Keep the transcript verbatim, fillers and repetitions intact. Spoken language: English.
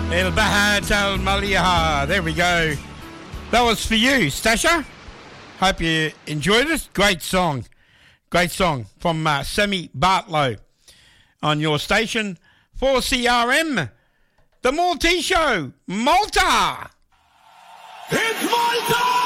El Bahat Al Maliha. There we go. That was for you, Stasha. Hope you enjoyed it. Great song. Great song from uh, Sammy Bartlow on your station for C R M. The Maltese Show. Malta! It's Malta!